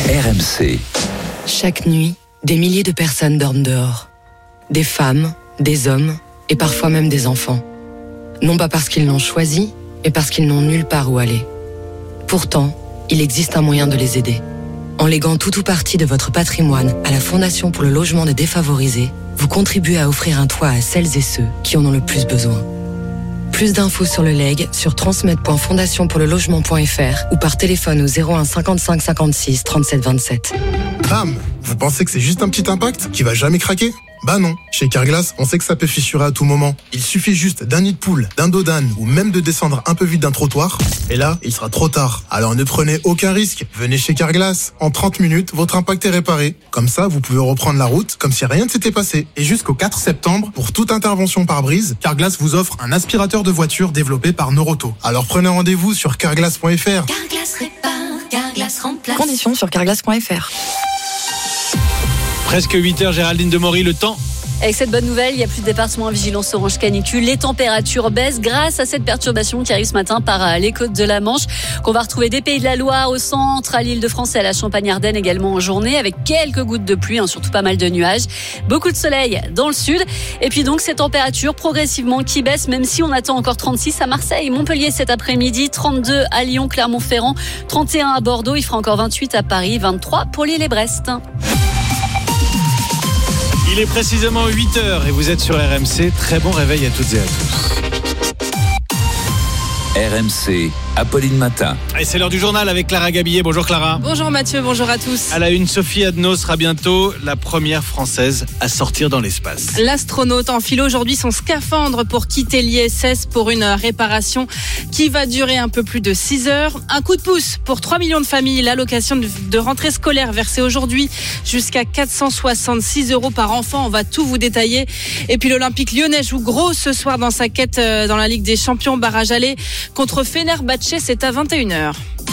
RMC. Chaque nuit, des milliers de personnes dorment dehors. Des femmes, des hommes et parfois même des enfants. Non pas parce qu'ils l'ont choisi, mais parce qu'ils n'ont nulle part où aller. Pourtant, il existe un moyen de les aider. En léguant tout ou partie de votre patrimoine à la Fondation pour le logement des défavorisés, vous contribuez à offrir un toit à celles et ceux qui en ont le plus besoin. Plus d'infos sur le legs sur transmed.fondationpourlelogement.fr ou par téléphone au 01 55 56 37 27. Bam! Vous pensez que c'est juste un petit impact qui va jamais craquer? Bah non, chez Carglass, on sait que ça peut fissurer à tout moment. Il suffit juste d'un nid de poule, d'un dos d'âne ou même de descendre un peu vite d'un trottoir. Et là, il sera trop tard. Alors ne prenez aucun risque. Venez chez Carglass. En 30 minutes, votre impact est réparé. Comme ça, vous pouvez reprendre la route comme si rien ne s'était passé. Et jusqu'au 4 septembre, pour toute intervention par brise, Carglass vous offre un aspirateur de voiture développé par Noroto. Alors prenez rendez-vous sur carglass.fr. Carglass répare, Carglass remplace. Conditions sur carglass.fr. Presque 8h, Géraldine Demory, le temps. Avec cette bonne nouvelle, il n'y a plus de département en vigilance orange canicule. Les températures baissent grâce à cette perturbation qui arrive ce matin par les côtes de la Manche, qu'on va retrouver des Pays de la Loire au centre, à l'Île-de-France et à la Champagne-Ardenne également en journée, avec quelques gouttes de pluie, surtout pas mal de nuages. Beaucoup de soleil dans le sud. Et puis donc ces températures progressivement qui baissent, même si on attend encore 36 à Marseille, Montpellier cet après-midi, 32 à Lyon, Clermont-Ferrand, 31 à Bordeaux, il fera encore 28 à Paris, 23 pour Lille et Brest. Il est précisément 8h et vous êtes sur RMC. Très bon réveil à toutes et à tous. RMC, Apolline Matin. Et c'est l'heure du journal avec Clara Gabillet. Bonjour Clara. Bonjour Mathieu, bonjour à tous. À la une, Sophie Adno sera bientôt la première Française à sortir dans l'espace. L'astronaute enfile aujourd'hui son scaphandre pour quitter l'ISS pour une réparation qui va durer un peu plus de 6 heures. Un coup de pouce pour 3 millions de familles. L'allocation de rentrée scolaire versée aujourd'hui jusqu'à 466 € par enfant. On va tout vous détailler. Et puis l'Olympique lyonnais joue gros ce soir dans sa quête dans la Ligue des Champions. Barrage aller contre Fenerbahçe, c'est à 21h.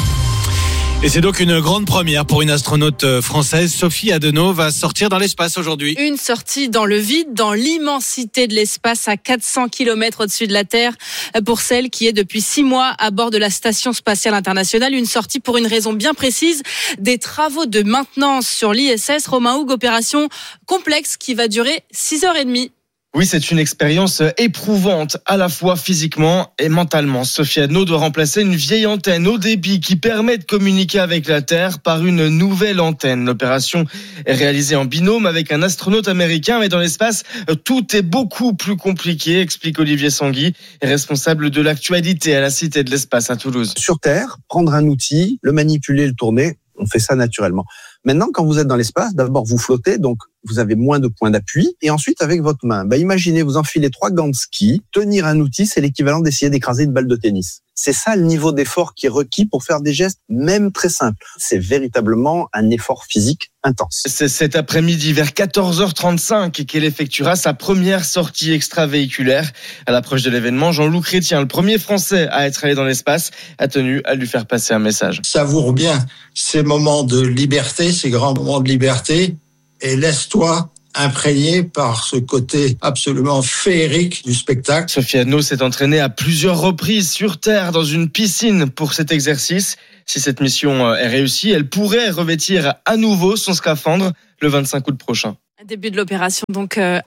Et c'est donc une grande première pour une astronaute française. Sophie Adno va sortir dans l'espace aujourd'hui. Une sortie dans le vide, dans l'immensité de l'espace à 400 km au-dessus de la Terre pour celle qui est depuis 6 mois à bord de la Station Spatiale Internationale. Une sortie pour une raison bien précise, des travaux de maintenance sur l'ISS. Romain Hougue, opération complexe qui va durer 6h30. Oui, c'est une expérience éprouvante, à la fois physiquement et mentalement. Sophie Adno doit remplacer une vieille antenne haut débit qui permet de communiquer avec la Terre par une nouvelle antenne. L'opération est réalisée en binôme avec un astronaute américain, mais dans l'espace, tout est beaucoup plus compliqué, explique Olivier Sanguy, responsable de l'actualité à la Cité de l'Espace à Toulouse. Sur Terre, prendre un outil, le manipuler, le tourner, on fait ça naturellement. Maintenant, quand vous êtes dans l'espace, d'abord vous flottez, donc vous avez moins de points d'appui, et ensuite avec votre main, imaginez vous enfilez 3 gants de ski, tenir un outil, c'est l'équivalent d'essayer d'écraser une balle de tennis. C'est ça le niveau d'effort qui est requis pour faire des gestes, même très simples. C'est véritablement un effort physique intense. C'est cet après-midi vers 14h35 qu'elle effectuera sa première sortie extravéhiculaire. À l'approche de l'événement, Jean-Loup Chrétien, le premier Français à être allé dans l'espace, a tenu à lui faire passer un message. Savoure bien ces moments de liberté, ces grands moments de liberté, et laisse-toi imprégné par ce côté absolument féerique du spectacle. Sophie Adno s'est entraînée à plusieurs reprises sur Terre dans une piscine pour cet exercice. Si cette mission est réussie, elle pourrait revêtir à nouveau son scaphandre le 25 août prochain. Début de l'opération donc à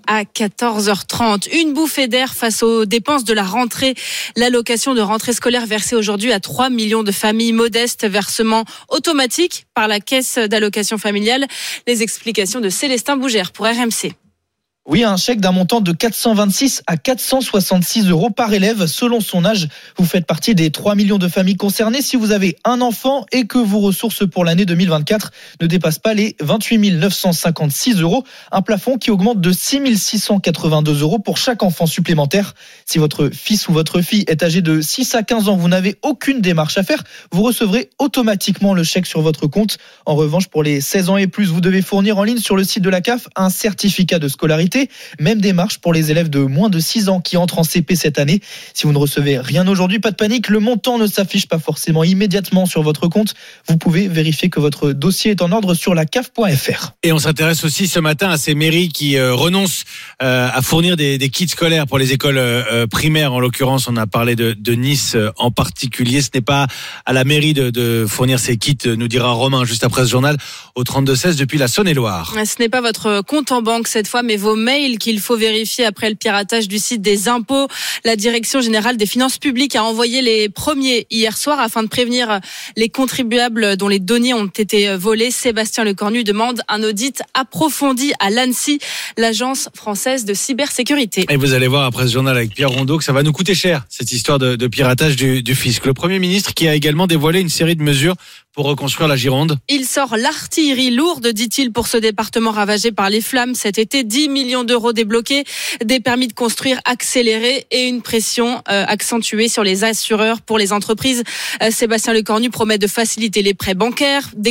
14h30. Une bouffée d'air face aux dépenses de la rentrée. L'allocation de rentrée scolaire versée aujourd'hui à 3 millions de familles modestes. Versement automatique par la caisse d'allocation familiale. Les explications de Célestin Bougère pour RMC. Oui, un chèque d'un montant de 426 à 466 € par élève selon son âge. Vous faites partie des 3 millions de familles concernées si vous avez un enfant et que vos ressources pour l'année 2024 ne dépassent pas les 28 956 €. Un plafond qui augmente de 6 682 € pour chaque enfant supplémentaire. Si votre fils ou votre fille est âgé de 6 à 15 ans, vous n'avez aucune démarche à faire. Vous recevrez automatiquement le chèque sur votre compte. En revanche, pour les 16 ans et plus, vous devez fournir en ligne sur le site de la CAF un certificat de scolarité gratuité. Même démarche pour les élèves de moins de 6 ans qui entrent en CP cette année. Si vous ne recevez rien aujourd'hui, pas de panique, le montant ne s'affiche pas forcément immédiatement sur votre compte. Vous pouvez vérifier que votre dossier est en ordre sur la CAF.fr. Et on s'intéresse aussi ce matin à ces mairies qui renoncent à fournir des kits scolaires pour les écoles primaires. En l'occurrence, on a parlé de Nice en particulier. Ce n'est pas à la mairie de fournir ces kits, nous dira Romain juste après ce journal, au 32-16 depuis la Saône-et-Loire. Ce n'est pas votre compte en banque cette fois, mais vos mails qu'il faut vérifier après le piratage du site des impôts. La Direction générale des finances publiques a envoyé les premiers hier soir afin de prévenir les contribuables dont les données ont été volées. Sébastien Lecornu demande un audit approfondi à l'ANSSI, l'agence française de cybersécurité. Et vous allez voir après ce journal avec Pierre Rondeau que ça va nous coûter cher, cette histoire de piratage du fisc. Le Premier ministre qui a également dévoilé une série de mesures pour reconstruire la Gironde. Il sort l'artillerie lourde, dit-il, pour ce département ravagé par les flammes. Cet été, 10 millions d'euros débloqués, des permis de construire accélérés et une pression accentuée sur les assureurs pour les entreprises. Sébastien Lecornu promet de faciliter les prêts bancaires, de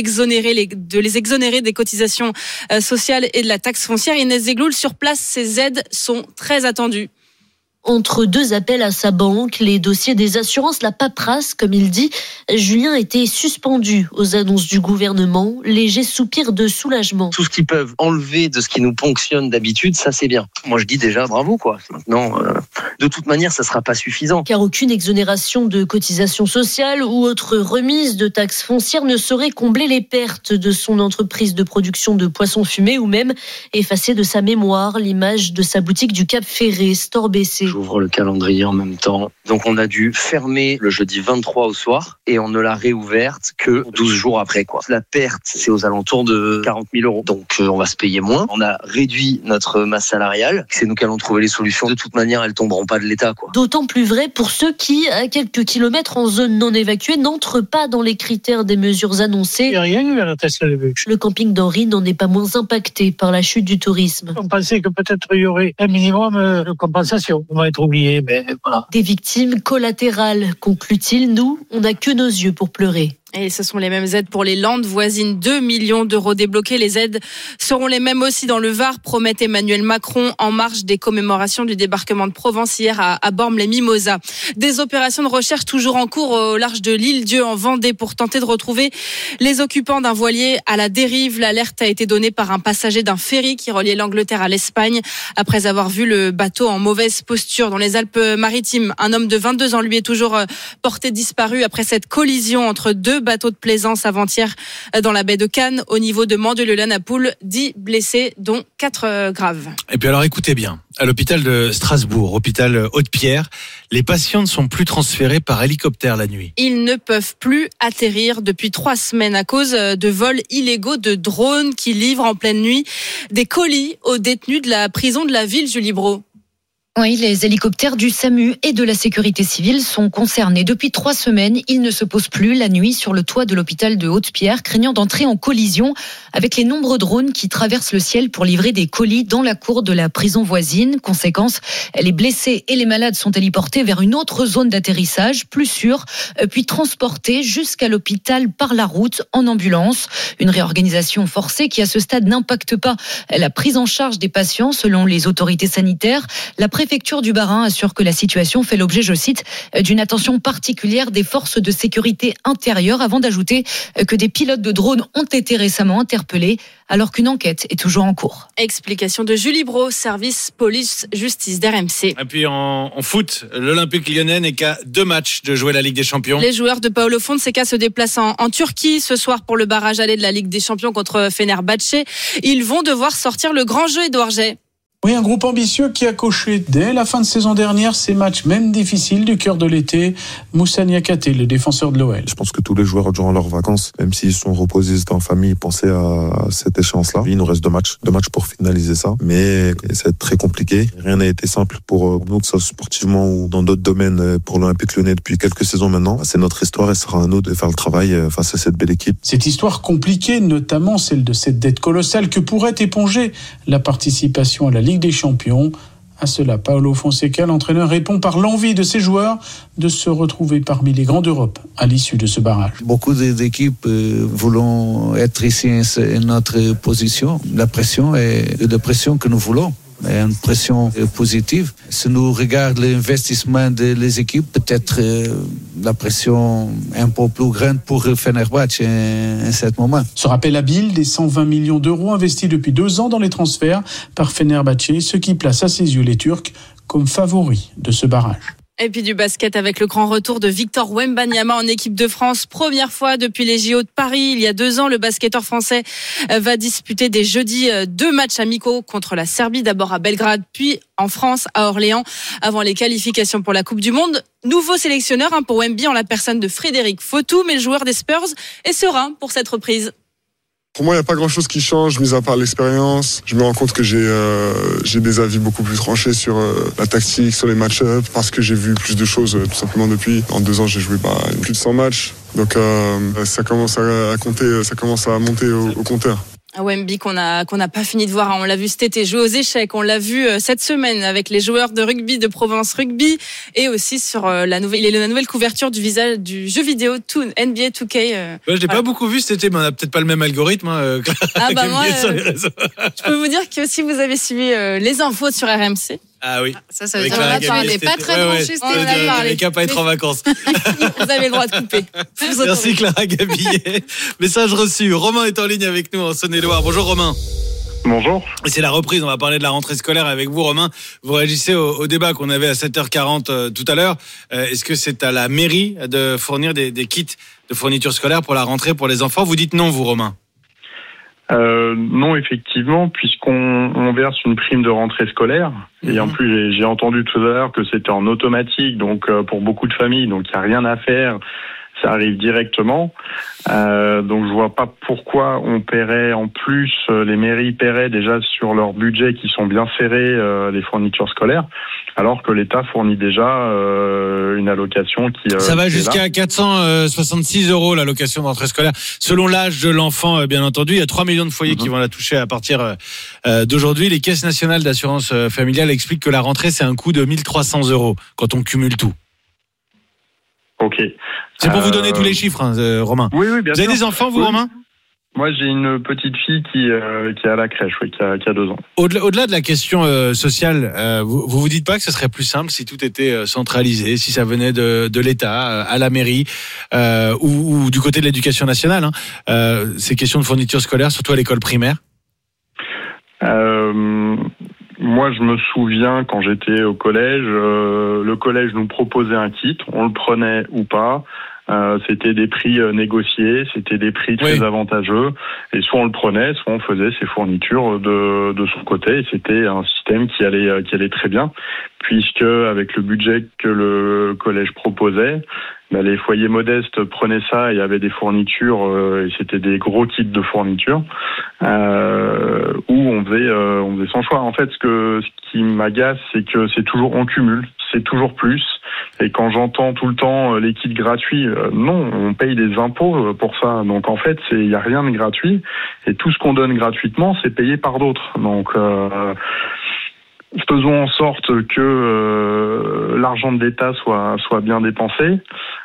les exonérer des cotisations sociales et de la taxe foncière. Inès Zegloul, sur place, ces aides sont très attendues. Entre deux appels à sa banque, les dossiers des assurances, la paperasse, comme il dit, Julien était suspendu aux annonces du gouvernement. Léger soupir de soulagement. Tout ce qu'ils peuvent enlever de ce qui nous ponctionne d'habitude, ça c'est bien. Moi je dis déjà bravo quoi. Maintenant, de toute manière, ça sera pas suffisant. Car aucune exonération de cotisations sociales ou autre remise de taxes foncières ne saurait combler les pertes de son entreprise de production de poissons fumés ou même effacer de sa mémoire l'image de sa boutique du Cap Ferré, Store BC. J'ouvre le calendrier en même temps. Donc on a dû fermer le jeudi 23 au soir et on ne l'a réouverte que 12 jours après, quoi. La perte, c'est aux alentours de 40 000 euros. Donc on va se payer moins. On a réduit notre masse salariale. C'est nous qui allons trouver les solutions. De toute manière, elles tomberont pas de l'État, quoi. D'autant plus vrai pour ceux qui, à quelques kilomètres en zone non évacuée, n'entrent pas dans les critères des mesures annoncées. Il n'y a rien eu à la Tesla-Lebuc. Le camping d'Henri n'en est pas moins impacté par la chute du tourisme. On pensait que peut-être il y aurait un minimum de compensation. On va être oublié, mais voilà. Des victimes collatérales, conclut-il. Nous, on n'a que nos yeux pour pleurer. Et ce sont les mêmes aides pour les Landes voisines, 2 millions d'euros débloqués. Les aides seront les mêmes aussi dans le Var, promet Emmanuel Macron en marge des commémorations du débarquement de Provence hier à Bormes-les-Mimosas. Des opérations de recherche toujours en cours au large de l'Île-Dieu en Vendée pour tenter de retrouver les occupants d'un voilier à la dérive. L'alerte a été donnée par un passager d'un ferry qui reliait l'Angleterre à l'Espagne après avoir vu le bateau en mauvaise posture dans les Alpes-Maritimes. Un homme de 22 ans lui est toujours porté disparu après cette collision entre deux bateaux de plaisance avant-hier dans la baie de Cannes au niveau de Mandelieu-la-Napoule. 10 blessés, dont 4 graves. Et puis alors écoutez bien, à l'hôpital de Strasbourg, hôpital Haute-Pierre, les patients ne sont plus transférés par hélicoptère la nuit. Ils ne peuvent plus atterrir depuis 3 semaines à cause de vols illégaux de drones qui livrent en pleine nuit des colis aux détenus de la prison de la ville, Julie Brault. Oui, les hélicoptères du SAMU et de la sécurité civile sont concernés. Depuis 3 semaines, ils ne se posent plus la nuit sur le toit de l'hôpital de Haute-Pierre, craignant d'entrer en collision avec les nombreux drones qui traversent le ciel pour livrer des colis dans la cour de la prison voisine. Conséquence, les blessés et les malades sont héliportés vers une autre zone d'atterrissage, plus sûre, puis transportés jusqu'à l'hôpital par la route en ambulance. Une réorganisation forcée qui, à ce stade, n'impacte pas la prise en charge des patients selon les autorités sanitaires. La préfecture du Bas-Rhin assure que la situation fait l'objet, je cite, d'une attention particulière des forces de sécurité intérieure, avant d'ajouter que des pilotes de drones ont été récemment interpellés alors qu'une enquête est toujours en cours. Explication de Julie Brault, service police-justice d'RMC. Et puis en foot, l'Olympique Lyonnais n'est qu'à 2 matchs de jouer la Ligue des Champions. Les joueurs de Paolo Fonseca se déplacent en Turquie ce soir pour le barrage aller de la Ligue des Champions contre Fenerbahçe. Ils vont devoir sortir le grand jeu, Édouard Jay. Oui, un groupe ambitieux qui a coché dès la fin de saison dernière ces matchs même difficiles du cœur de l'été. Moussa Niakhaté, le défenseur de l'OL. Je pense que tous les joueurs durant leurs vacances, même s'ils sont reposés, ils étaient en famille, pensaient à cette échéance-là. Il nous reste 2 matchs pour finaliser ça, mais ça va être très compliqué. Rien n'a été simple pour nous, que ce soit sportivement ou dans d'autres domaines pour l'Olympique Lyonnais depuis quelques saisons maintenant. C'est notre histoire et ce sera à nous de faire le travail face à cette belle équipe. Cette histoire compliquée, notamment celle de cette dette colossale que pourrait éponger la participation à la Ligue des Champions. À cela, Paolo Fonseca, l'entraîneur, répond par l'envie de ses joueurs de se retrouver parmi les grands d'Europe à l'issue de ce barrage. Beaucoup d'équipes voulons être ici en notre position. La pression est la pression que nous voulons. une pression positive. Si nous regardons l'investissement des équipes, peut-être la pression un peu plus grande pour Fenerbahçe en ce moment. Ce rappel habile des 120 millions d'euros investis depuis 2 ans dans les transferts par Fenerbahçe, ce qui place à ses yeux les Turcs comme favoris de ce barrage. Et puis du basket avec le grand retour de Victor Wembanyama en équipe de France. Première fois depuis les JO de Paris. Il y a 2 ans, le basketteur français va disputer dès jeudi 2 matchs amicaux contre la Serbie. D'abord à Belgrade, puis en France, à Orléans, avant les qualifications pour la Coupe du Monde. Nouveau sélectionneur pour Wemby en la personne de Frédéric Fautou, mais le joueur des Spurs est serein pour cette reprise. Pour moi, il n'y a pas grand-chose qui change, mis à part l'expérience. Je me rends compte que j'ai des avis beaucoup plus tranchés sur la tactique, sur les match-ups, parce que j'ai vu plus de choses tout simplement depuis. En 2 ans, j'ai joué plus de 100 matchs. Donc ça commence à compter, ça commence à monter au compteur. Wemby qu'on n'a pas fini de voir, on l'a vu cet été jouer aux échecs, on l'a vu cette semaine avec les joueurs de rugby de Provence Rugby et aussi sur la nouvelle couverture du jeu vidéo NBA 2K. Je l'ai pas beaucoup vu cet été, mais on n'a peut-être pas le même algorithme. Moi, sur les réseaux. Je peux vous dire que si vous avez suivi les infos sur RMC. Ah oui. Ça veut dire qu'on n'est pas très branchés. On n'est qu'à pas être en vacances. Vous avez le droit de couper. Merci Clara Gabillet. Message reçu. Romain est en ligne avec nous en Saône-et-Loire. Bonjour Romain. Bonjour. Et c'est la reprise, on va parler de la rentrée scolaire avec vous Romain. Vous réagissez au débat qu'on avait à 7h40 tout à l'heure. Est-ce que c'est à la mairie de fournir des kits de fourniture scolaire pour la rentrée pour les enfants ? Vous dites non vous Romain ? Non, effectivement, puisqu'on verse une prime de rentrée scolaire. Et en plus, j'ai entendu tout à l'heure que c'était en automatique, donc pour beaucoup de familles, donc il n'y a rien à faire. Ça arrive directement. Donc je vois pas pourquoi on paierait en plus, les mairies paieraient déjà sur leur budget qui sont bien serrés les fournitures scolaires, alors que l'État fournit déjà une allocation qui... Ça va jusqu'à 466 € l'allocation de rentrée scolaire, selon l'âge de l'enfant bien entendu. Il y a 3 millions de foyers qui vont la toucher à partir d'aujourd'hui. Les caisses nationales d'assurance familiale expliquent que la rentrée c'est un coût de 1 300 € quand on cumule tout. Ok. C'est pour vous donner tous les chiffres, Romain. Oui, bien sûr. Vous avez des enfants, vous, Romain ? Moi, j'ai une petite fille qui est à la crèche, qui a 2 ans. Au-delà de la question sociale, vous dites pas que ce serait plus simple si tout était centralisé, si ça venait de l'État, à la mairie, ou du côté de l'éducation nationale, ces questions de fourniture scolaire, surtout à l'école primaire ? Moi, je me souviens quand j'étais au collège, le collège nous proposait un kit, on le prenait ou pas. C'était des prix négociés, c'était des prix très avantageux, et soit on le prenait, soit on faisait ses fournitures de son côté. Et c'était un système qui allait très bien, puisque avec le budget que le collège proposait, les foyers modestes prenaient ça et avaient des fournitures, et c'était des gros kits de fournitures, où on faisait son choix. En fait, ce qui m'agace, c'est que c'est toujours, on cumule, c'est toujours plus. Et quand j'entends tout le temps les kits gratuits, non, on paye des impôts pour ça. Donc en fait, il y a rien de gratuit, et tout ce qu'on donne gratuitement, c'est payé par d'autres. Donc faisons en sorte que l'argent de l'État soit bien dépensé.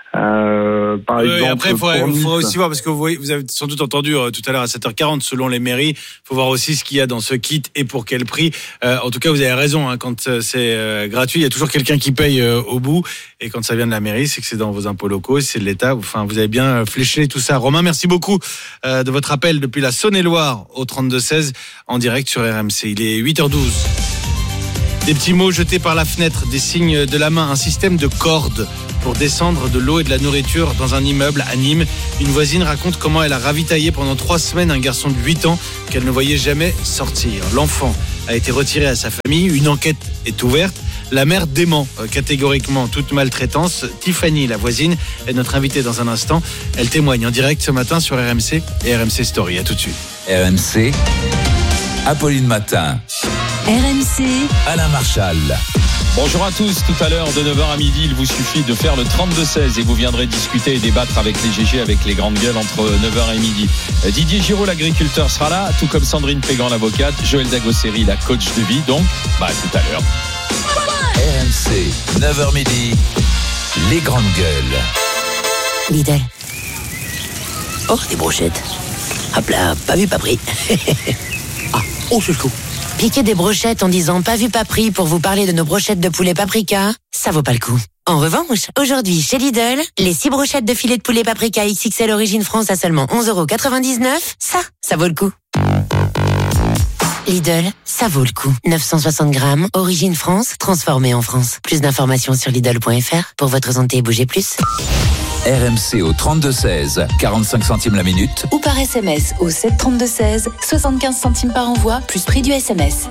Par exemple, après, il faut aussi voir, parce que vous avez sans doute entendu tout à l'heure à 7h40, selon les mairies, il faut voir aussi ce qu'il y a dans ce kit et pour quel prix. En tout cas, vous avez raison, quand c'est gratuit, il y a toujours quelqu'un qui paye au bout. Et quand ça vient de la mairie, c'est que c'est dans vos impôts locaux, c'est de l'État. Enfin, vous avez bien fléché tout ça. Romain, merci beaucoup de votre appel depuis la Saône-et-Loire au 32-16 en direct sur RMC. Il est 8h12. Des petits mots jetés par la fenêtre, des signes de la main, un système de cordes pour descendre de l'eau et de la nourriture dans un immeuble à Nîmes. Une voisine raconte comment elle a ravitaillé pendant 3 semaines un garçon de 8 ans qu'elle ne voyait jamais sortir. L'enfant a été retiré à sa famille, une enquête est ouverte. La mère dément catégoriquement toute maltraitance. Tiffany, la voisine, est notre invitée dans un instant. Elle témoigne en direct ce matin sur RMC et RMC Story. À tout de suite. RMC, Apolline Matin. RMC, Alain Marchal. Bonjour à tous, tout à l'heure de 9h à midi, il vous suffit de faire le 32-16 et vous viendrez discuter et débattre avec les GG, avec les grandes gueules entre 9h et midi. Didier Giraud, l'agriculteur, sera là, tout comme Sandrine Pégan, l'avocate, Joël Dagosseri, la coach de vie, donc tout à l'heure. RMC, 9h midi, les grandes gueules. Lidl. Oh, des brochettes. Hop là, pas vu, pas pris. Ah, oh, c'est le coup. Piquer des brochettes en disant pas vu pas pris pour vous parler de nos brochettes de poulet paprika, ça vaut pas le coup. En revanche, aujourd'hui chez Lidl, les 6 brochettes de filet de poulet paprika XXL Origine France à seulement 11,99 €, ça vaut le coup. Lidl, ça vaut le coup. 960 grammes, Origine France, transformé en France. Plus d'informations sur Lidl.fr. Pour votre santé, bougez plus. RMC au 32-16, 45 centimes la minute. Ou par SMS au 732-16, 75 centimes par envoi, plus prix du SMS.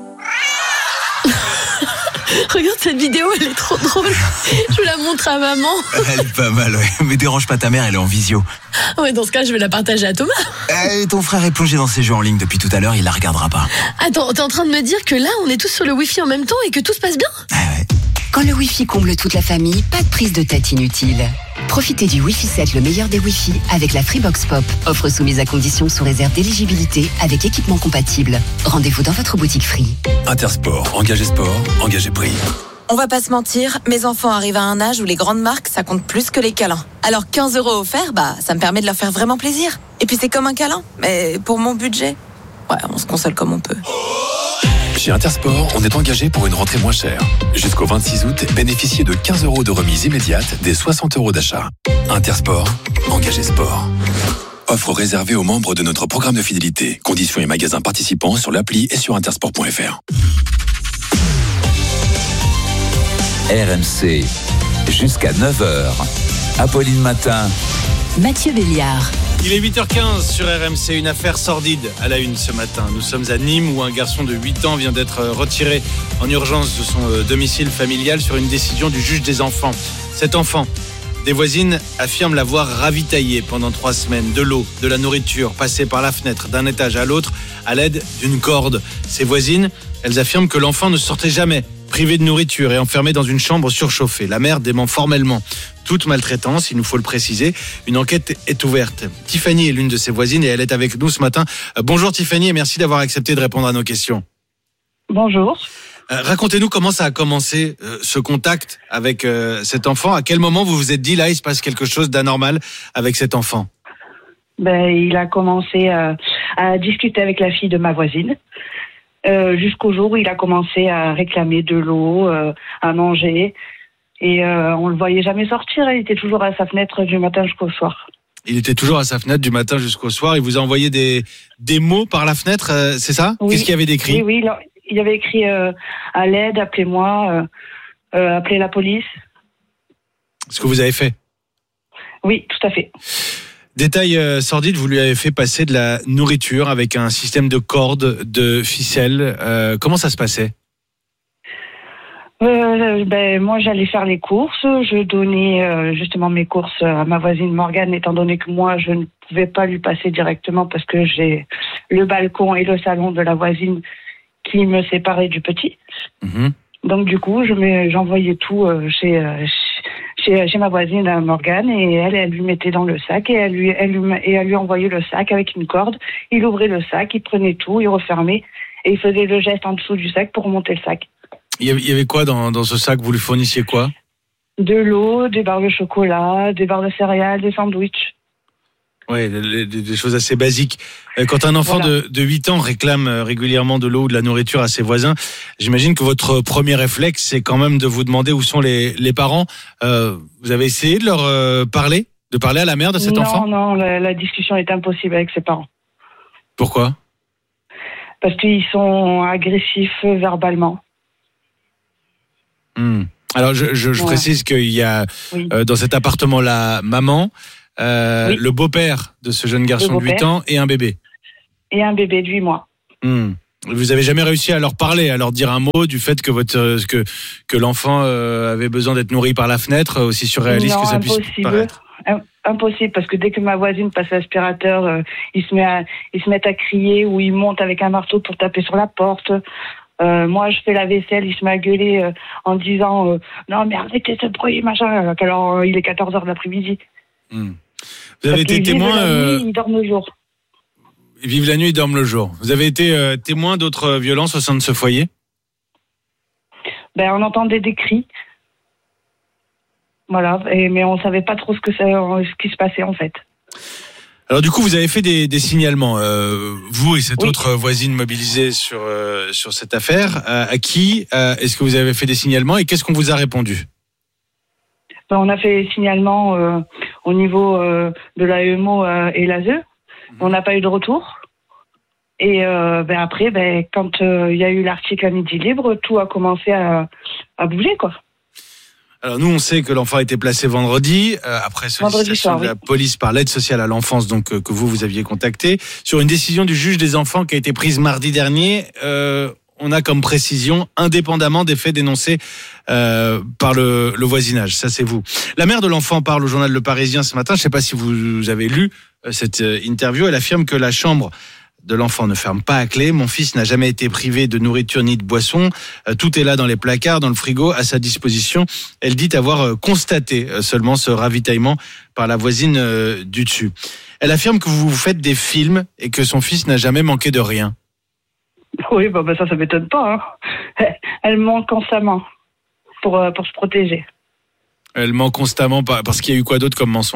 Regarde cette vidéo, elle est trop drôle. Je la montre à maman. Elle est pas mal, ouais. Mais dérange pas ta mère, elle est en visio. Ouais, dans ce cas, je vais la partager à Thomas. Ton frère est plongé dans ses jeux en ligne depuis tout à l'heure, il la regardera pas. Attends, t'es en train de me dire que là, on est tous sur le Wi-Fi en même temps et que tout se passe bien ? Quand le Wi-Fi comble toute la famille, pas de prise de tête inutile. Profitez du Wi-Fi 7, le meilleur des Wi-Fi, avec la Freebox Pop. Offre soumise à condition sous réserve d'éligibilité avec équipement compatible. Rendez-vous dans votre boutique Free. Intersport, engagé sport, engagé prix. On va pas se mentir, mes enfants arrivent à un âge où les grandes marques, ça compte plus que les câlins. Alors 15 € offerts, ça me permet de leur faire vraiment plaisir. Et puis c'est comme un câlin, mais pour mon budget, ouais, on se console comme on peut. Chez Intersport, on est engagé pour une rentrée moins chère. Jusqu'au 26 août, bénéficiez de 15 € de remise immédiate des 60 € d'achat. Intersport, engagé sport. Offre réservée aux membres de notre programme de fidélité. Conditions et magasins participants sur l'appli et sur intersport.fr. RMC, jusqu'à 9h. Apolline Matin. Mathieu Béliard. Il est 8h15 sur RMC, une affaire sordide à la une ce matin. Nous sommes à Nîmes où un garçon de 8 ans vient d'être retiré en urgence de son domicile familial sur une décision du juge des enfants. Cet enfant, des voisines affirment l'avoir ravitaillé pendant 3 semaines. De l'eau, de la nourriture, passée par la fenêtre d'un étage à l'autre à l'aide d'une corde. Ces voisines, elles affirment que l'enfant ne sortait jamais, privé de nourriture et enfermé dans une chambre surchauffée. La mère dément formellement toute maltraitance, il nous faut le préciser. Une enquête est ouverte. Tiffany est l'une de ses voisines et elle est avec nous ce matin. Bonjour Tiffany et merci d'avoir accepté de répondre à nos questions. Bonjour. Racontez-nous comment ça a commencé ce contact avec cet enfant. À quel moment vous vous êtes dit là il se passe quelque chose d'anormal avec cet enfant? Il a commencé à discuter avec la fille de ma voisine. Jusqu'au jour où il a commencé à réclamer de l'eau, à manger. Et on le voyait jamais sortir. Il était toujours à sa fenêtre du matin jusqu'au soir. Il était toujours à sa fenêtre du matin jusqu'au soir. Il vous a envoyé des mots par la fenêtre, c'est ça? Oui. Qu'est-ce qu'il y avait d'écrit? Oui, il avait écrit à l'aide, appelez-moi, appelez la police. Ce que vous avez fait? Oui, tout à fait. Détail sordide, vous lui avez fait passer de la nourriture avec un système de cordes, de ficelles. Comment ça se passait? Moi, j'allais faire les courses. Je donnais justement mes courses à ma voisine Morgane, étant donné que moi, je ne pouvais pas lui passer directement parce que j'ai le balcon et le salon de la voisine qui me séparaient du petit. Mmh. Donc, du coup, j'envoyais tout chez ma voisine Morgane et elle lui mettait dans le sac et elle lui envoyait le sac avec une corde. Il ouvrait le sac, il prenait tout, il refermait et il faisait le geste en dessous du sac pour remonter le sac. Il y avait quoi dans ce sac? Vous lui fournissiez quoi? De l'eau, des barres de chocolat, des barres de céréales, des sandwichs. Oui, des choses assez basiques. Quand un enfant de 8 ans réclame régulièrement de l'eau ou de la nourriture à ses voisins, j'imagine que votre premier réflexe, c'est quand même de vous demander où sont les parents. Vous avez essayé de leur parler? De parler à la mère de cet enfant? Non, la discussion est impossible avec ses parents. Pourquoi? Parce qu'ils sont agressifs verbalement. Alors je précise qu'il y a dans cet appartement-là maman, le beau-père de ce jeune garçon de 8 ans et un bébé. Et un bébé de 8 mois. Vous n'avez jamais réussi à leur parler, à leur dire un mot du fait que l'enfant avait besoin d'être nourri par la fenêtre, aussi surréaliste que ça puisse paraître? Impossible, parce que dès que ma voisine passe l'aspirateur, ils se mettent à crier ou ils montent avec un marteau pour taper sur la porte. Moi, je fais la vaisselle, il se met à gueuler en disant non, mais arrêtez ce bruit, machin. Alors, il est 14h de l'après-midi. Vous avez été témoin. Ils dorment le jour. Ils vivent la nuit, ils dorment le jour. Vous avez été témoin d'autres violences au sein de ce foyer? On entendait des cris. Voilà, mais on savait pas trop ce qui se passait en fait. Alors du coup, vous avez fait des signalements, vous et cette autre voisine mobilisée sur cette affaire. À qui est-ce que vous avez fait des signalements et qu'est-ce qu'on vous a répondu ? On a fait des signalements au niveau de l'AEMO et l'ASE. On n'a pas eu de retour. Et après, quand il y a eu l'article à Midi Libre, tout a commencé à bouger, quoi. Alors nous, on sait que l'enfant a été placé vendredi, après sollicitation de la police par l'aide sociale à l'enfance, donc que vous aviez contacté, sur une décision du juge des enfants qui a été prise mardi dernier. On a comme précision, indépendamment des faits dénoncés par le voisinage. Ça, c'est vous. La mère de l'enfant parle au journal Le Parisien ce matin. Je ne sais pas si vous avez lu cette interview. Elle affirme que la chambre de l'enfant ne ferme pas à clé. Mon fils n'a jamais été privé de nourriture ni de boisson. Tout est là dans les placards, dans le frigo, à sa disposition. Elle dit avoir constaté seulement ce ravitaillement par la voisine du dessus. Elle affirme que vous faites des films et que son fils n'a jamais manqué de rien. Oui, ça m'étonne pas. Hein. Elle ment constamment pour se protéger. Elle ment constamment parce qu'il y a eu quoi d'autre comme mensonge ?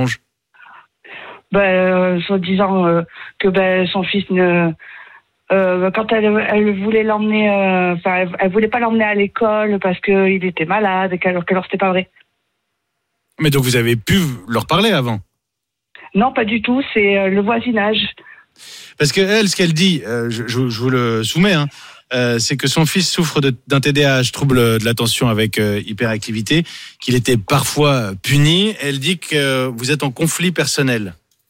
Soi-disant que son fils quand elle voulait l'emmener, elle voulait pas l'emmener à l'école parce qu'il était malade, alors c'était pas vrai. Mais donc vous avez pu leur parler avant ? Non, pas du tout. C'est le voisinage. Parce que elle, ce qu'elle dit, je vous le soumets, c'est que son fils souffre d'un TDAH, trouble de l'attention avec hyperactivité, qu'il était parfois puni. Elle dit que vous êtes en conflit personnel.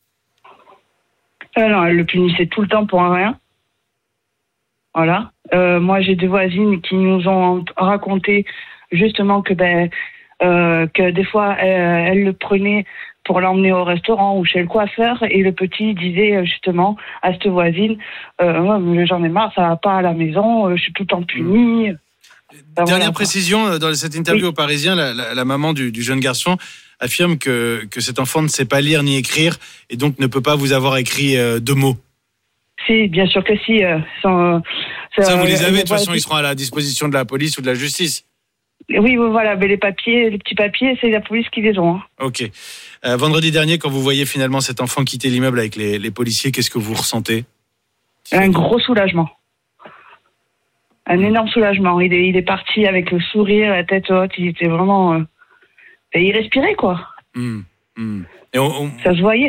Non, elle le punissait tout le temps pour un rien. Voilà. Moi, j'ai des voisines qui nous ont raconté justement que des fois, elle le prenait pour l'emmener au restaurant ou chez le coiffeur, et le petit disait justement à cette voisine j'en ai marre, ça va pas à la maison, je suis tout le temps puni. Dernière précision, dans cette interview au Parisien, la maman du jeune garçon affirme que cet enfant ne sait pas lire ni écrire et donc ne peut pas vous avoir écrit 2 mots. Si, bien sûr que si. Ça, vous les avez, de toute façon, ils seront à la disposition de la police ou de la justice. Oui, voilà, mais les petits papiers, c'est la police qui les ont. Hein. Ok. Vendredi dernier, quand vous voyez finalement cet enfant quitter l'immeuble avec les policiers, qu'est-ce que vous ressentez ? Un gros soulagement. Un énorme soulagement. Il est parti avec le sourire, la tête haute, il était vraiment... il respirait, quoi. Et ça se voyait.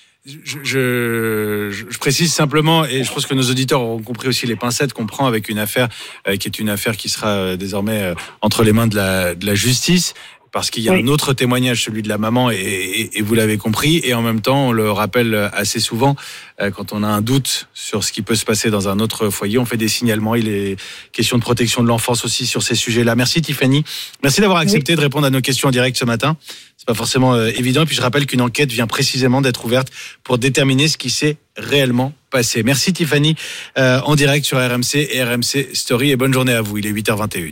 Je précise simplement, et je pense que nos auditeurs auront compris aussi les pincettes qu'on prend avec une affaire qui est une affaire qui sera désormais entre les mains de la justice, parce qu'il y a un autre témoignage, celui de la maman, et vous l'avez compris, et en même temps, on le rappelle assez souvent, quand on a un doute sur ce qui peut se passer dans un autre foyer, on fait des signalements. Il est question de protection de l'enfance aussi sur ces sujets-là. Merci Tiffany. Merci d'avoir accepté de répondre à nos questions en direct ce matin. C'est pas forcément évident. Et puis je rappelle qu'une enquête vient précisément d'être ouverte pour déterminer ce qui s'est réellement passé. Merci Tiffany, en direct sur RMC et RMC Story, et bonne journée à vous. Il est 8h21.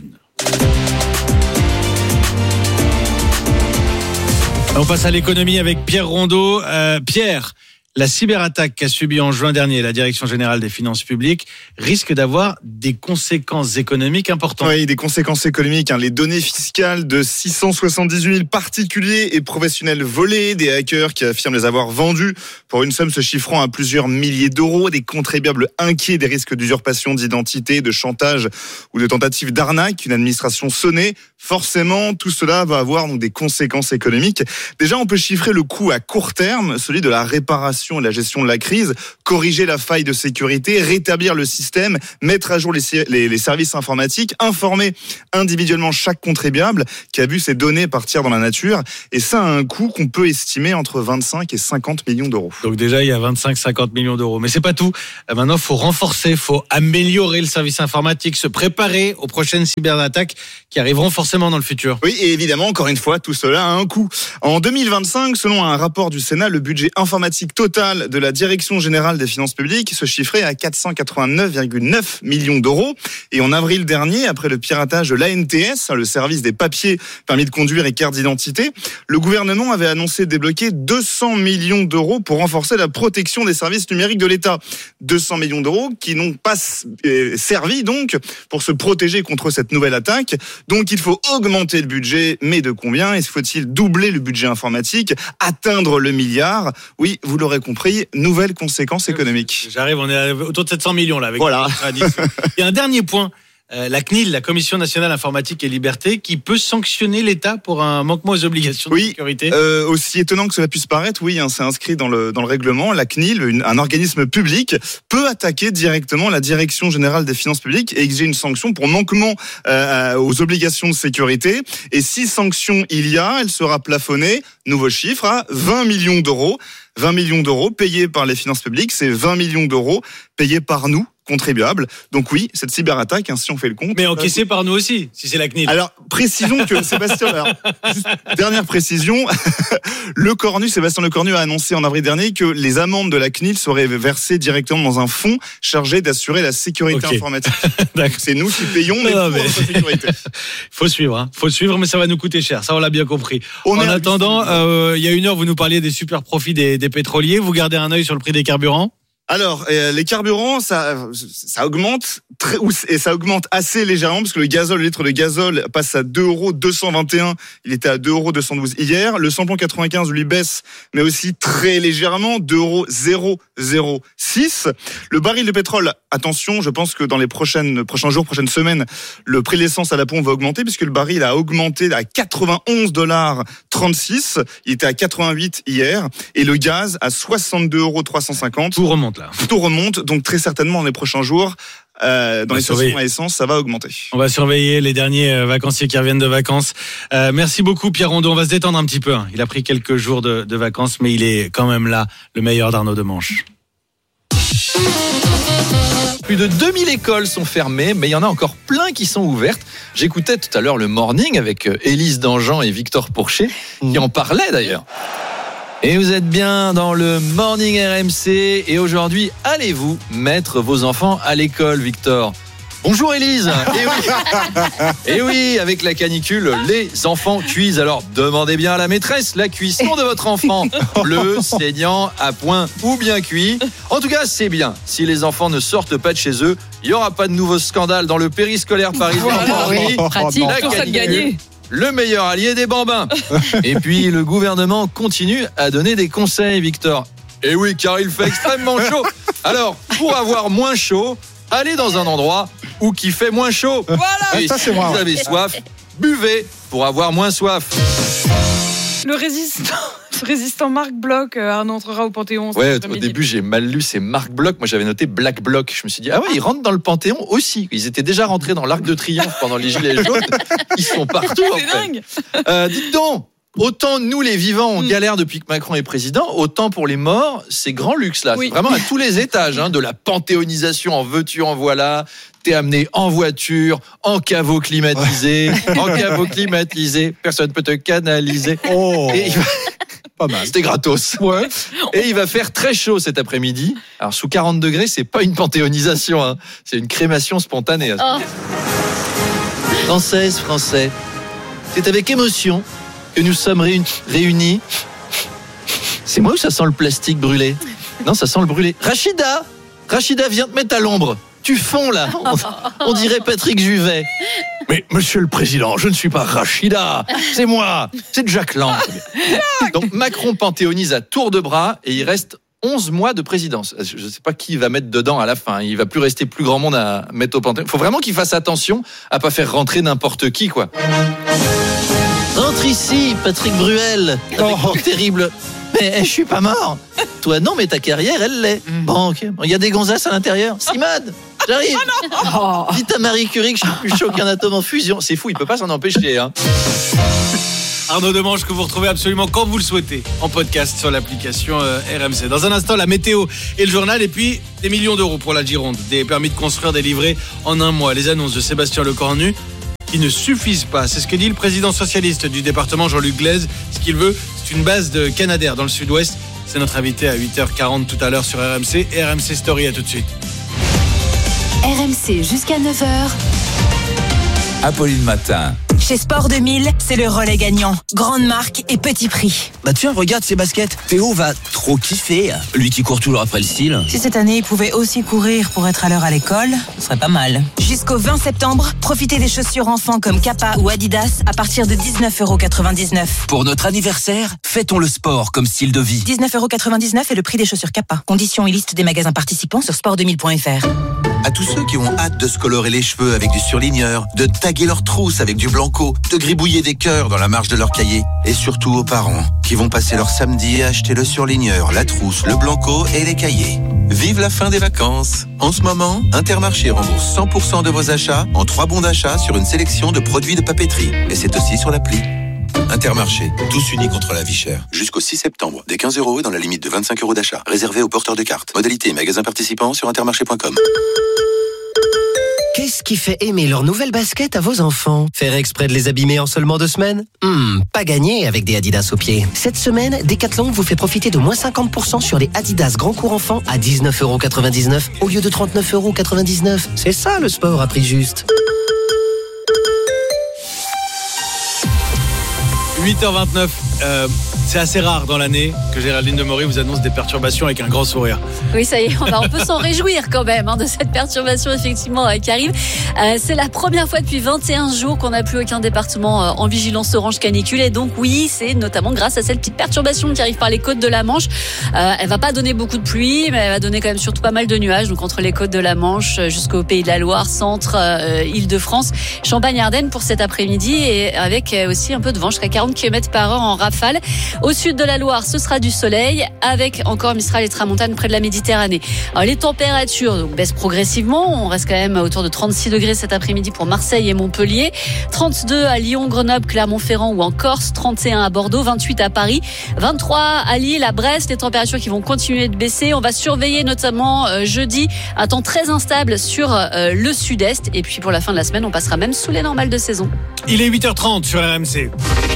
On passe à l'économie avec Pierre Rondeau. Pierre, la cyberattaque qu'a subie en juin dernier la Direction générale des finances publiques risque d'avoir des conséquences économiques importantes. Oui, des conséquences économiques. Les données fiscales de 678 000 particuliers et professionnels volés, des hackers qui affirment les avoir vendus pour une somme se chiffrant à plusieurs milliers d'euros, des contribuables inquiets des risques d'usurpation d'identité, de chantage ou de tentative d'arnaque, une administration sonnée. Forcément, tout cela va avoir donc des conséquences économiques. Déjà, on peut chiffrer le coût à court terme, celui de la réparation et de la gestion de la crise, corriger la faille de sécurité, rétablir le système, mettre à jour les services informatiques, informer individuellement chaque contribuable qui a vu ses données partir dans la nature. Et ça a un coût qu'on peut estimer entre 25 et 50 millions d'euros. Donc déjà, il y a 25-50 millions d'euros. Mais c'est pas tout. Maintenant, il faut renforcer, il faut améliorer le service informatique, se préparer aux prochaines cyberattaques qui arriveront forcément dans le futur. Oui, et évidemment, encore une fois, tout cela a un coût. En 2025, selon un rapport du Sénat, le budget informatique total de la Direction générale des finances publiques se chiffrait à 489,9 millions d'euros. Et en avril dernier, après le piratage de l'ANTS, le service des papiers, permis de conduire et carte d'identité, le gouvernement avait annoncé débloquer 200 millions d'euros pour renforcer la protection des services numériques de l'État. 200 millions d'euros qui n'ont pas servi donc pour se protéger contre cette nouvelle attaque. Donc il faut augmenter le budget, mais de combien ? Faut-il doubler le budget informatique, atteindre le milliard ? Oui, vous l'aurez compris. compris, nouvelles conséquences économiques. J'arrive, on est autour de 700 millions là. Avec voilà. Et un dernier point. La CNIL, la Commission nationale informatique et liberté, qui peut sanctionner l'État pour un manquement aux obligations de sécurité. Aussi étonnant que cela puisse paraître, c'est inscrit dans le règlement. La CNIL, un organisme public, peut attaquer directement la Direction générale des finances publiques et exiger une sanction pour manquement aux obligations de sécurité. Et si sanction il y a, elle sera plafonnée, nouveau chiffre, à 20 millions d'euros. 20 millions d'euros payés par les finances publiques, c'est 20 millions d'euros payés par nous, contribuables. Donc oui, cette cyberattaque, si on fait le compte... Mais encaissée par nous aussi, si c'est la CNIL. Alors, précisons que Sébastien... dernière précision, Sébastien Lecornu a annoncé en avril dernier que les amendes de la CNIL seraient versées directement dans un fonds chargé d'assurer la sécurité informatique. C'est nous qui payons, mais pour notre sécurité. Faut suivre, mais ça va nous coûter cher, ça on l'a bien compris. En attendant, il y a une heure, vous nous parliez des super profits des pétroliers, vous gardez un œil sur le prix des carburants? Alors, les carburants, ça augmente et ça augmente assez légèrement parce que le litre de gazole passe à 2,221 €. Il était à 2,212 € hier. Le samplon 95 lui baisse, mais aussi très légèrement, 2,006 €. Le baril de pétrole, attention, je pense que dans les prochains jours, prochaines semaines, le prix de l'essence à la pompe va augmenter puisque le baril a augmenté à 91,36 $. Il était à 88 hier. Et le gaz à 62,350 €. Tout remonte. Tout remonte, donc très certainement dans les prochains jours, dans les stations à essence, ça va augmenter. On va surveiller les derniers vacanciers qui reviennent de vacances. Merci beaucoup Pierre Rondeau, on va se détendre un petit peu. Il a pris quelques jours de vacances, mais il est quand même là, le meilleur d'Arnaud Demanche. Plus de 2000 écoles sont fermées, mais il y en a encore plein qui sont ouvertes. J'écoutais tout à l'heure le Morning avec Élise Dangean et Victor Pourchet, qui en parlaient d'ailleurs. Et vous êtes bien dans le Morning RMC. Et aujourd'hui, allez-vous mettre vos enfants à l'école, Victor? Bonjour Élise. Et oui, avec la canicule, les enfants cuisent. Alors demandez bien à la maîtresse la cuisson de votre enfant. Bleu, saignant, à point ou bien cuit. En tout cas, c'est bien. Si les enfants ne sortent pas de chez eux, il n'y aura pas de nouveau scandale dans le périscolaire parisien. Pratique, la pour ça de gagner. Le meilleur allié des bambins. Et puis le gouvernement continue à donner des conseils, Victor. Et oui, car il fait extrêmement chaud. Alors, pour avoir moins chaud, allez dans un endroit où il fait moins chaud. Voilà. Et si vous avez soif, buvez pour avoir moins soif. Le résistant Marc Bloch, Arnaud entrera au Panthéon. Ouais, au début j'ai mal lu, c'est Marc Bloch. Moi j'avais noté Black Bloc. Je me suis dit ils rentrent dans le Panthéon aussi. Ils étaient déjà rentrés dans l'Arc de Triomphe pendant les Gilets jaunes. Ils sont partout. C'est dingue. Dites donc. Autant nous les vivants on galère depuis que Macron est président, autant pour les morts c'est grand luxe là. Oui. C'est vraiment à tous les étages, de la panthéonisation en veux-tu en voilà. T'es amené en voiture, en caveau climatisé, personne peut te canaliser. Et pas mal. C'était gratos. Ouais. Et il va faire très chaud cet après-midi. Alors sous 40 degrés, c'est pas une panthéonisation, c'est une crémation spontanée. Françaises, Français, c'est avec émotion que nous sommes réunis. C'est moi ou ça sent le plastique brûlé? Non, ça sent le brûlé. Rachida, viens te mettre à l'ombre. Tu fonds là. On dirait Patrick Juvet. Mais monsieur le président, je ne suis pas Rachida. C'est moi. C'est Jack Lang. Donc Macron panthéonise à tour de bras et il reste 11 mois de présidence. Je ne sais pas qui va mettre dedans à la fin. Il va plus rester plus grand monde à mettre au panthéon. Il faut vraiment qu'il fasse attention à pas faire rentrer n'importe qui, quoi. Rentre ici, Patrick Bruel. Avec mon terrible... Mais je suis pas mort. Toi non, mais ta carrière, elle l'est. Bon, ok. Il y a des gonzesses à l'intérieur. Simone, j'arrive. Dites à Marie Curie que je suis plus chaud qu'un atome en fusion. C'est fou, il peut pas s'en empêcher. Arnaud Demanche que vous retrouvez absolument quand vous le souhaitez en podcast sur l'application RMC. Dans un instant, la météo et le journal, et puis des millions d'euros pour la Gironde, des permis de construire délivrés en un mois. Les annonces de Sébastien Lecornu qui ne suffisent pas. C'est ce que dit le président socialiste du département, Jean-Luc Glaise. Ce qu'il veut, c'est une base de Canadair dans le sud-ouest. C'est notre invité à 8h40 tout à l'heure sur RMC. RMC Story, à tout de suite. RMC jusqu'à 9h. Apolline Matin. Chez Sport 2000, c'est le relais gagnant. Grande marque et petit prix. Bah tiens, regarde ces baskets. Théo va trop kiffer. Lui qui court toujours après le style. Si cette année, il pouvait aussi courir pour être à l'heure à l'école, ce serait pas mal. Jusqu'au 20 septembre, profitez des chaussures enfants comme Kappa ou Adidas à partir de 19,99 €. Pour notre anniversaire, fêtons le sport comme style de vie. 19,99 € est le prix des chaussures Kappa. Conditions et liste des magasins participants sur sport2000.fr. À tous ceux qui ont hâte de se colorer les cheveux avec du surligneur, de taguer leurs trousses avec du blanco, de gribouiller des cœurs dans la marge de leur cahier. Et surtout aux parents qui vont passer leur samedi à acheter le surligneur, la trousse, le blanco et les cahiers. Vive la fin des vacances. En ce moment, Intermarché rembourse 100% de vos achats en 3 bons d'achat sur une sélection de produits de papeterie. Et c'est aussi sur l'appli. Intermarché, tous unis contre la vie chère. Jusqu'au 6 septembre, des 15 € dans la limite de 25 € d'achat. Réservé aux porteurs de cartes. Modalité et magasins participants sur intermarché.com. Qu'est-ce qui fait aimer leurs nouvelles baskets à vos enfants? Faire exprès de les abîmer en seulement 2 semaines? Pas gagné avec des Adidas aux pieds. Cette semaine, Decathlon vous fait profiter de moins 50% sur les Adidas Grand Court Enfant à 19,99 € au lieu de 39,99 €. C'est ça le sport à prix juste. 8h29, c'est assez rare dans l'année que Géraldine Demory vous annonce des perturbations avec un grand sourire. Oui, ça y est, on peut s'en réjouir quand même de cette perturbation effectivement qui arrive. C'est la première fois depuis 21 jours qu'on n'a plus aucun département en vigilance orange canicule. Et donc oui, c'est notamment grâce à cette petite perturbation qui arrive par les côtes de la Manche. Elle va pas donner beaucoup de pluie, mais elle va donner quand même surtout pas mal de nuages. Donc entre les côtes de la Manche jusqu'au Pays de la Loire, centre, Île-de-France, Champagne-Ardenne pour cet après-midi. Et avec aussi un peu de vent jusqu'à 40 km/h en rafale. Au sud de la Loire, ce sera du soleil avec encore Mistral et Tramontane près de la Méditerranée. Alors, les températures donc, baissent progressivement. On reste quand même autour de 36 degrés cet après-midi pour Marseille et Montpellier. 32 à Lyon, Grenoble, Clermont-Ferrand ou en Corse. 31 à Bordeaux, 28 à Paris. 23 à Lille, à Brest. Les températures qui vont continuer de baisser. On va surveiller notamment jeudi un temps très instable sur le sud-est. Et puis pour la fin de la semaine, on passera même sous les normales de saison. Il est 8h30 sur RMC.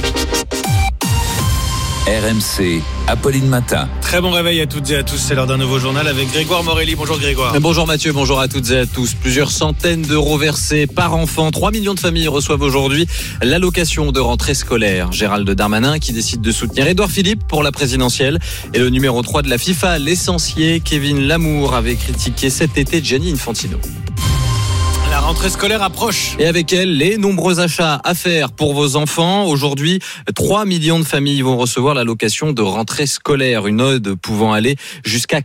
RMC, Apolline Matin. Très bon réveil à toutes et à tous, c'est l'heure d'un nouveau journal avec Grégoire Morelli. Bonjour Grégoire. Bonjour Mathieu, bonjour à toutes et à tous. Plusieurs centaines d'euros versés par enfant. 3 millions de familles reçoivent aujourd'hui l'allocation de rentrée scolaire. Gérald Darmanin qui décide de soutenir Édouard Philippe pour la présidentielle. Et le numéro 3 de la FIFA, l'essentiel Kevin Lamour, avait critiqué cet été Gianni Infantino. La rentrée scolaire approche. Et avec elle, les nombreux achats à faire pour vos enfants. Aujourd'hui, 3 millions de familles vont recevoir l'allocation de rentrée scolaire. Une aide pouvant aller jusqu'à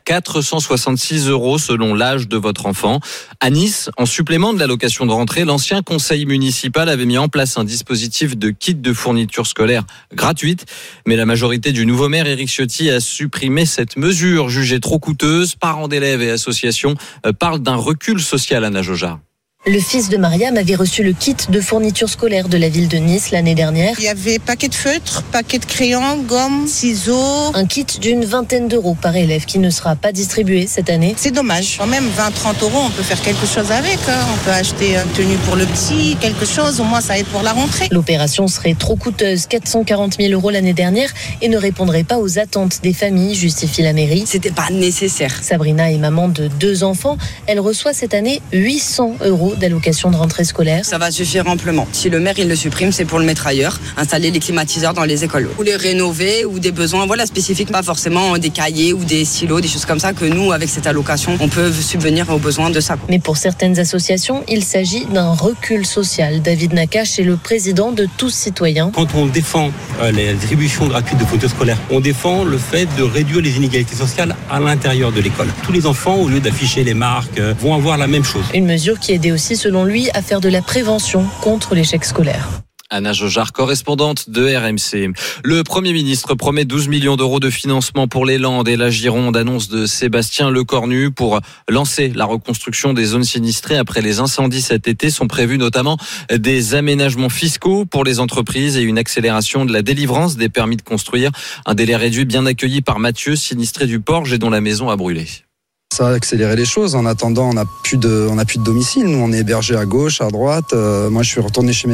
466 € selon l'âge de votre enfant. À Nice, en supplément de l'allocation de rentrée, l'ancien conseil municipal avait mis en place un dispositif de kit de fourniture scolaire gratuite. Mais la majorité du nouveau maire, Éric Ciotti, a supprimé cette mesure jugée trop coûteuse. Parents d'élèves et associations parlent d'un recul social à Najoja. Le fils de Mariam avait reçu le kit de fourniture scolaire de la ville de Nice l'année dernière. Il y avait paquet de feutres, paquet de crayons, gomme, ciseaux. Un kit d'une vingtaine d'euros par élève qui ne sera pas distribué cette année. C'est dommage. Quand même, 20-30 €, on peut faire quelque chose avec. On peut acheter une tenue pour le petit, quelque chose. Au moins, ça aide pour la rentrée. L'opération serait trop coûteuse, 440 000 € l'année dernière, et ne répondrait pas aux attentes des familles, justifie la mairie. C'était pas nécessaire. Sabrina est maman de 2 enfants. Elle reçoit cette année 800 € d'allocation de rentrée scolaire. Ça va suffire amplement. Si le maire il le supprime, c'est pour le mettre ailleurs, installer les climatiseurs dans les écoles ou les rénover ou des besoins spécifiques, pas forcément des cahiers ou des stylos, des choses comme ça que nous avec cette allocation, on peut subvenir aux besoins de ça. Mais pour certaines associations, il s'agit d'un recul social. David Nakache est le président de Tous Citoyens. Quand on défend les distributions gratuites de fournitures scolaires, on défend le fait de réduire les inégalités sociales à l'intérieur de l'école. Tous les enfants, au lieu d'afficher les marques, vont avoir la même chose. Une mesure qui aidait aussi, selon lui, à faire de la prévention contre l'échec scolaire. Anna Jojar, correspondante de RMC. Le Premier ministre promet 12 millions d'euros de financement pour les Landes et la Gironde. Annonce de Sébastien Lecornu pour lancer la reconstruction des zones sinistrées après les incendies cet été. Sont prévus notamment des aménagements fiscaux pour les entreprises et une accélération de la délivrance des permis de construire. Un délai réduit bien accueilli par Mathieu, sinistré du Porge et dont la maison a brûlé. Ça a accéléré les choses. En attendant, on n'a plus de domicile. Nous, on est hébergés à gauche, à droite. Moi, je suis retourné chez mes